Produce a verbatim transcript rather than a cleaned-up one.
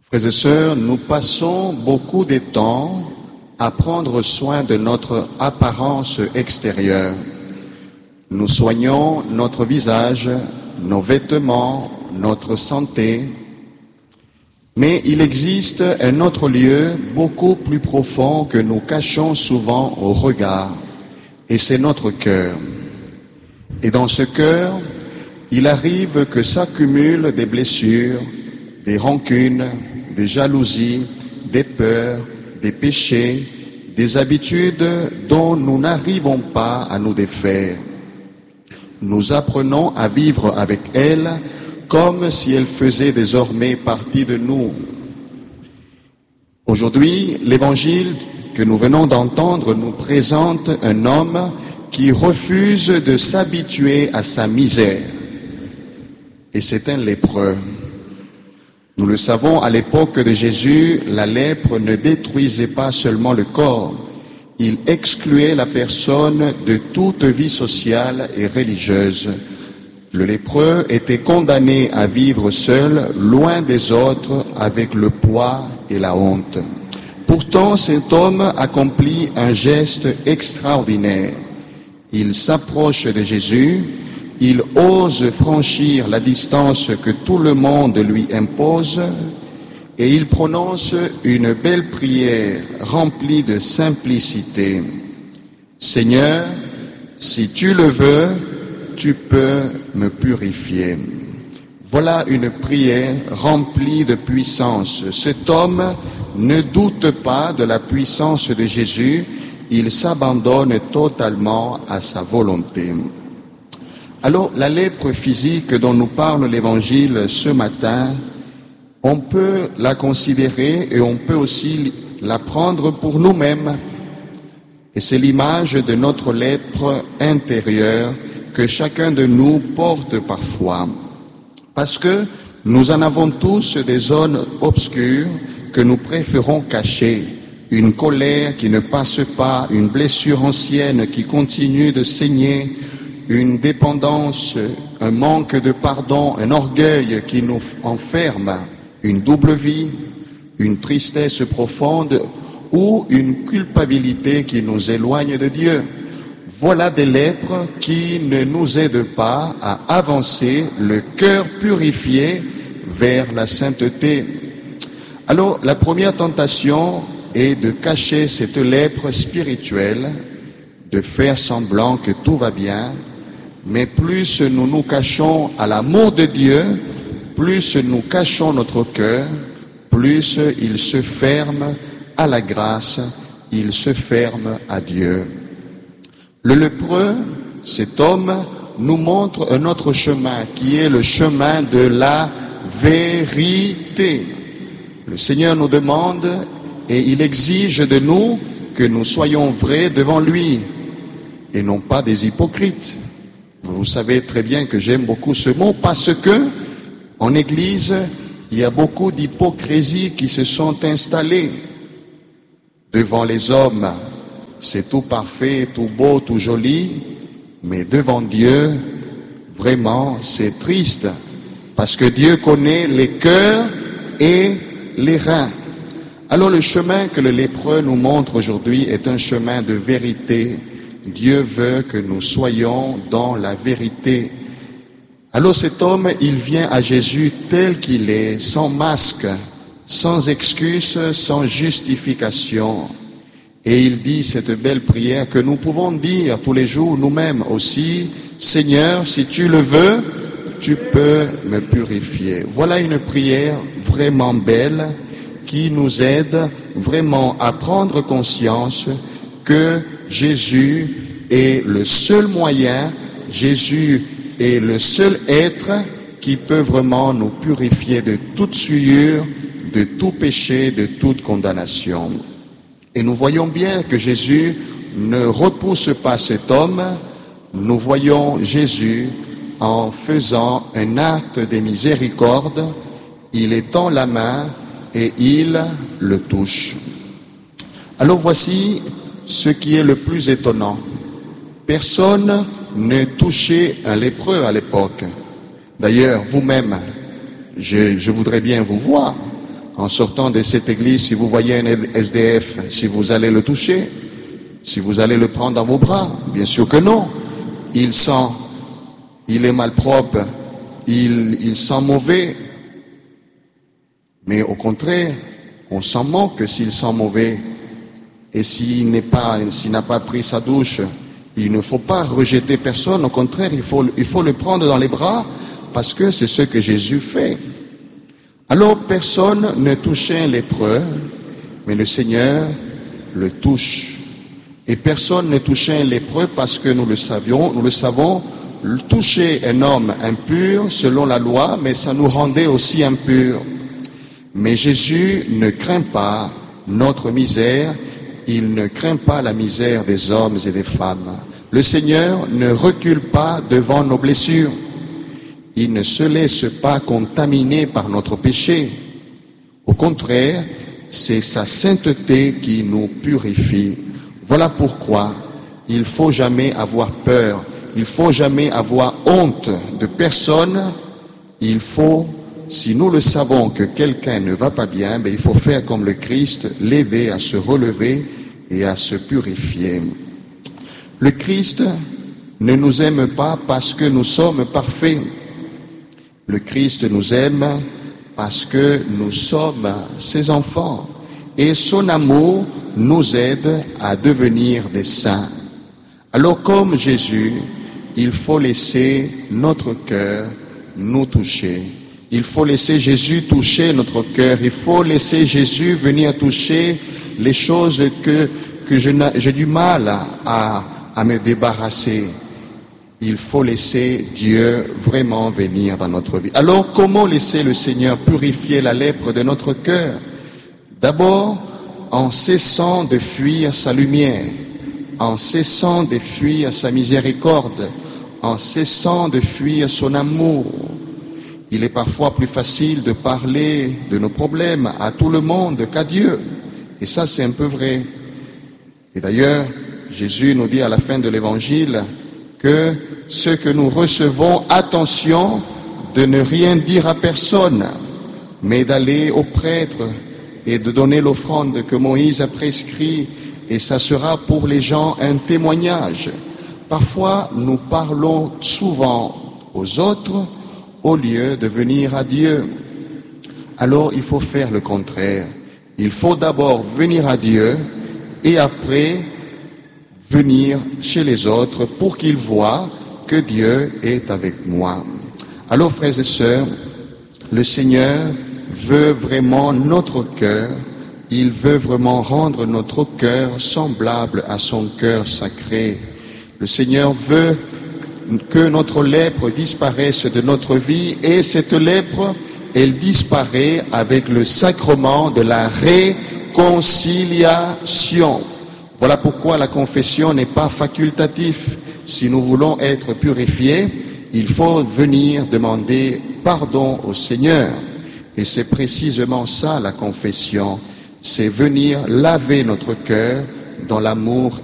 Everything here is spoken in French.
Frères et sœurs, nous passons beaucoup de temps à prendre soin de notre apparence extérieure. Nous soignons notre visage, nos vêtements, notre santé. Mais il existe un autre lieu beaucoup plus profond que nous cachons souvent au regard, et c'est notre cœur. Et dans ce cœur, il arrive que s'accumulent des blessures, des rancunes, des jalousies, des peurs, des péchés, des habitudes dont nous n'arrivons pas à nous défaire. Nous apprenons à vivre avec elles comme si elles faisaient désormais partie de nous. Aujourd'hui, l'évangile que nous venons d'entendre nous présente un homme qui refuse de s'habituer à sa misère. Et c'est un lépreux. Nous le savons, à l'époque de Jésus, la lèpre ne détruisait pas seulement le corps, il excluait la personne de toute vie sociale et religieuse. Le lépreux était condamné à vivre seul, loin des autres, avec le poids et la honte. Pourtant, cet homme accomplit un geste extraordinaire. Il s'approche de Jésus, il ose franchir la distance que tout le monde lui impose et il prononce une belle prière remplie de simplicité. Seigneur, si tu le veux, tu peux me purifier. Voilà une prière remplie de puissance. Cet homme ne doute pas de la puissance de Jésus, il s'abandonne totalement à sa volonté. Alors, la lèpre physique dont nous parle l'Évangile ce matin, on peut la considérer et on peut aussi la prendre pour nous-mêmes. Et c'est l'image de notre lèpre intérieure que chacun de nous porte parfois. Parce que nous en avons tous des zones obscures que nous préférons cacher. Une colère qui ne passe pas, une blessure ancienne qui continue de saigner, une dépendance, un manque de pardon, un orgueil qui nous enferme, une double vie, une tristesse profonde ou une culpabilité qui nous éloigne de Dieu. Voilà des lèpres qui ne nous aident pas à avancer le cœur purifié vers la sainteté. Alors, la première tentation est de cacher cette lèpre spirituelle, de faire semblant que tout va bien, mais plus nous nous cachons à l'amour de Dieu, plus nous cachons notre cœur, plus il se ferme à la grâce, il se ferme à Dieu. Le lépreux, cet homme, nous montre un autre chemin qui est le chemin de la vérité. Le Seigneur nous demande et il exige de nous que nous soyons vrais devant lui et non pas des hypocrites. Vous savez très bien que j'aime beaucoup ce mot parce que en Église, il y a beaucoup d'hypocrisie qui se sont installées devant les hommes. C'est tout parfait, tout beau, tout joli, mais devant Dieu, vraiment, c'est triste parce que Dieu connaît les cœurs et les reins. Alors le chemin que le lépreux nous montre aujourd'hui est un chemin de vérité. Dieu veut que nous soyons dans la vérité. Alors cet homme, il vient à Jésus tel qu'il est, sans masque, sans excuse, sans justification. Et il dit cette belle prière que nous pouvons dire tous les jours nous-mêmes aussi, Seigneur, si tu le veux, tu peux me purifier. Voilà une prière vraiment belle qui nous aide vraiment à prendre conscience que Jésus est le seul moyen, Jésus est le seul être qui peut vraiment nous purifier de toute souillure, de tout péché, de toute condamnation. Et nous voyons bien que Jésus ne repousse pas cet homme, nous voyons Jésus en faisant un acte de miséricorde, il étend la main et il le touche. Alors voici ce qui est le plus étonnant. Personne ne touchait un lépreux à l'époque. D'ailleurs, vous-même, je, je voudrais bien vous voir en sortant de cette église, si vous voyez un S D F, si vous allez le toucher, si vous allez le prendre dans vos bras? Bien sûr que non. Il sent, il est malpropre, il, il sent mauvais. Mais au contraire, on s'en moque s'il sent mauvais. Et s'il n'est pas, s'il n'a pas pris sa douche, il ne faut pas rejeter personne. Au contraire, il faut, il faut le prendre dans les bras parce que c'est ce que Jésus fait. Alors personne ne touchait un lépreux, mais le Seigneur le touche. Et personne ne touchait un lépreux parce que nous le savions, nous le savons, toucher un homme impur selon la loi, mais ça nous rendait aussi impurs. Mais Jésus ne craint pas notre misère, il ne craint pas la misère des hommes et des femmes. Le Seigneur ne recule pas devant nos blessures. Il ne se laisse pas contaminer par notre péché. Au contraire, c'est sa sainteté qui nous purifie. Voilà pourquoi il ne faut jamais avoir peur, il ne faut jamais avoir honte de personne. Il faut, si nous le savons que quelqu'un ne va pas bien, ben il faut faire comme le Christ, l'aider à se relever et à se purifier. Le Christ ne nous aime pas parce que nous sommes parfaits. Le Christ nous aime parce que nous sommes ses enfants. Et son amour nous aide à devenir des saints. Alors comme Jésus, il faut laisser notre cœur nous toucher. Il faut laisser Jésus toucher notre cœur. Il faut laisser Jésus venir toucher les choses que, que je j'ai du mal à, à, à me débarrasser. Il faut laisser Dieu vraiment venir dans notre vie. Alors comment laisser le Seigneur purifier la lèpre de notre cœur? D'abord, en cessant de fuir sa lumière, en cessant de fuir sa miséricorde, en cessant de fuir son amour. Il est parfois plus facile de parler de nos problèmes à tout le monde qu'à Dieu. Et ça, c'est un peu vrai. Et d'ailleurs, Jésus nous dit à la fin de l'Évangile que ce que nous recevons, attention de ne rien dire à personne, mais d'aller au prêtre et de donner l'offrande que Moïse a prescrit, et ça sera pour les gens un témoignage. Parfois, nous parlons souvent aux autres au lieu de venir à Dieu. Alors, il faut faire le contraire. Il faut d'abord venir à Dieu et après venir chez les autres pour qu'ils voient que Dieu est avec moi. Alors, frères et sœurs, le Seigneur veut vraiment notre cœur, il veut vraiment rendre notre cœur semblable à son cœur sacré. Le Seigneur veut que notre lèpre disparaisse de notre vie et cette lèpre, elle disparaît avec le sacrement de la réconciliation. Voilà pourquoi la confession n'est pas facultative. Si nous voulons être purifiés, il faut venir demander pardon au Seigneur. Et c'est précisément ça la confession, c'est venir laver notre cœur dans l'amour